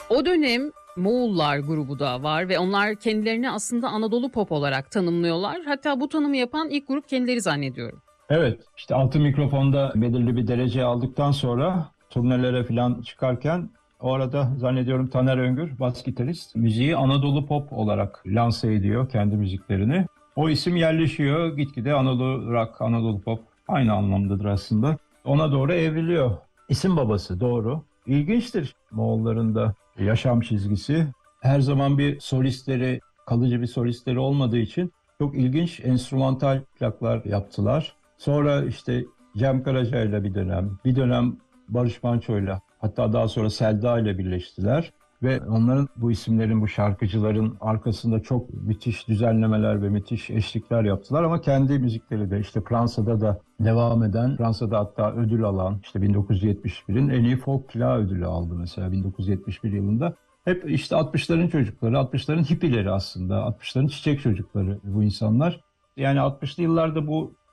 O dönem Moğollar grubu da var ve onlar kendilerini aslında Anadolu Pop olarak tanımlıyorlar. Hatta bu tanımı yapan ilk grup kendileri zannediyorum. Evet, işte altın mikrofonda belirli bir derece aldıktan sonra turnelere falan çıkarken o arada zannediyorum Taner Öngür, bas gitarist, müziği Anadolu Pop olarak lanse ediyor kendi müziklerini. O isim yerleşiyor, gitgide Anadolu Rock, Anadolu Pop aynı anlamdadır aslında. Ona doğru evriliyor. İsim babası doğru. İlginçtir Moğolların da yaşam çizgisi. Her zaman bir solistleri, kalıcı bir solistleri olmadığı için çok ilginç enstrümantal plaklar yaptılar. Sonra işte Cem Karaca'yla bir dönem Barış Manço'yla, hatta daha sonra Selda ile birleştiler. Ve onların, bu isimlerin, bu şarkıcıların arkasında çok müthiş düzenlemeler ve müthiş eşlikler yaptılar. Ama kendi müzikleri de işte Fransa'da da devam eden, Fransa'da hatta ödül alan, işte 1971'in en iyi folk plağı ödülü aldı mesela 1971 yılında. Hep işte 60'ların çocukları, 60'ların hippileri aslında, 60'ların çiçek çocukları bu insanlar. Yani 60'lı yıllarda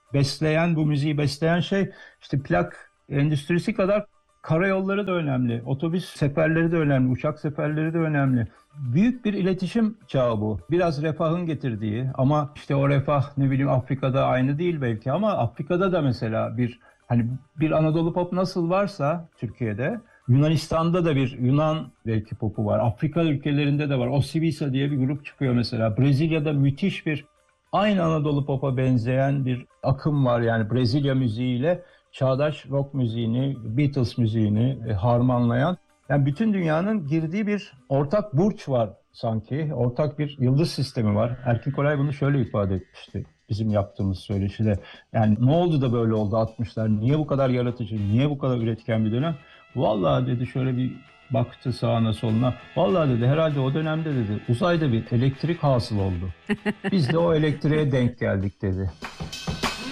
bu müziği besleyen şey işte plak endüstrisi kadar karayolları da önemli, otobüs seferleri de önemli, uçak seferleri de önemli. Büyük bir iletişim çağı bu. Biraz refahın getirdiği ama işte o refah ne bileyim Afrika'da aynı değil belki ama Afrika'da da mesela bir Anadolu pop nasıl varsa Türkiye'de, Yunanistan'da da bir Yunan belki popu var. Afrika ülkelerinde de var. Osibisa diye bir grup çıkıyor mesela. Brezilya'da müthiş bir aynı Anadolu pop'a benzeyen bir akım var. Yani Brezilya müziğiyle çağdaş rock müziğini, Beatles müziğini harmanlayan. Yani bütün dünyanın girdiği bir ortak burç var sanki. Ortak bir yıldız sistemi var. Erkin Koray bunu şöyle ifade etmişti bizim yaptığımız söyleşide. Yani ne oldu da böyle oldu 60'lar? Niye bu kadar yaratıcı? Niye bu kadar üretken bir dönem? Vallahi dedi, şöyle bir baktı sağına soluna. Vallahi dedi, herhalde o dönemde dedi uzayda bir elektrik hasıl oldu. Biz de o elektriğe denk geldik dedi.